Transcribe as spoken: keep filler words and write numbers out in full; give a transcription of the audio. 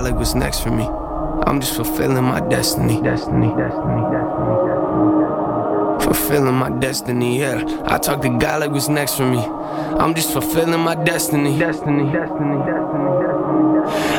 like what's next for me. I'm just fulfilling my destiny. Destiny, destiny, destiny, destiny. Fulfilling my destiny, yeah. I talk to God like what's next for me. I'm just fulfilling my destiny. Destiny, destiny, destiny, destiny.